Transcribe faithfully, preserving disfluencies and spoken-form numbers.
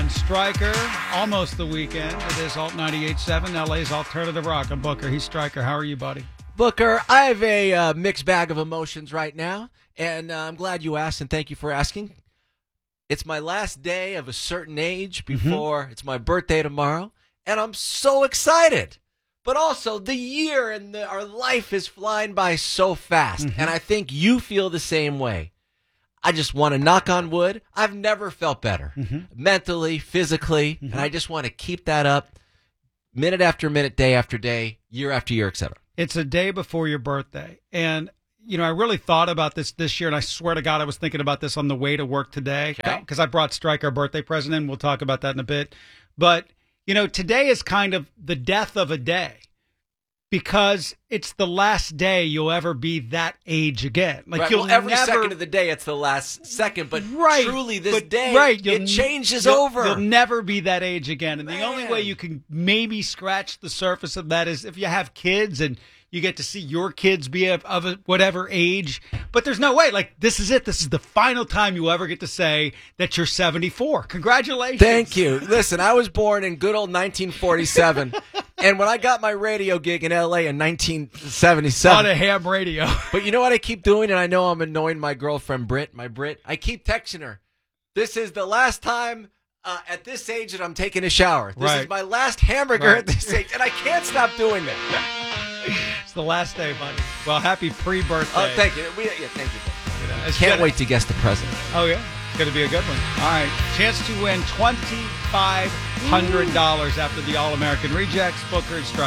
and Stryker. Almost the weekend. It is Alt ninety-eight point seven, L A's Alternative Rock. I'm Booker. He's Stryker. How are you, buddy? Booker, I have a uh, mixed bag of emotions right now, and uh, I'm glad you asked, and thank you for asking. It's my last day of a certain age before mm-hmm. it's my birthday tomorrow, and I'm so excited. But also, the year and the, our life is flying by so fast, mm-hmm. and I think you feel the same way. I just want to knock on wood. I've never felt better, mm-hmm. mentally, physically, mm-hmm. and I just want to keep that up minute after minute, day after day, year after year, et cetera. It's a day before your birthday, and you know, I really thought about this this year, and I swear to God, I was thinking about this on the way to work today because okay. I brought Stryker a birthday present in. We'll talk about that in a bit. But, you know, today is kind of the death of a day because it's the last day you'll ever be that age again. Like right. you'll well, every never... second of the day, it's the last second. But right. truly, this but, day, right. it changes you'll, over. You'll never be that age again. And Man. the only way you can maybe scratch the surface of that is if you have kids and you get to see your kids be of, of a, whatever age. But there's no way. Like, this is it. This is the final time you ever get to say that you're seventy-four. Congratulations. Thank you. Listen, I was born in good old nineteen forty-seven. And when I got my radio gig in L A in nineteen seventy-seven. On a ham radio. But you know what I keep doing? And I know I'm annoying my girlfriend, Britt, my Brit. I keep texting her. This is the last time uh, at this age that I'm taking a shower. This right. is my last hamburger right. at this age. And I can't stop doing that. It's the last day, buddy. Well, happy pre-birthday. Oh, thank you. We, yeah, thank you. You know, Can't gonna, wait to guess the present. Oh, yeah. It's going to be a good one. All right. Chance to win twenty-five hundred dollars after the All-American Rejects. Booker and Stryker.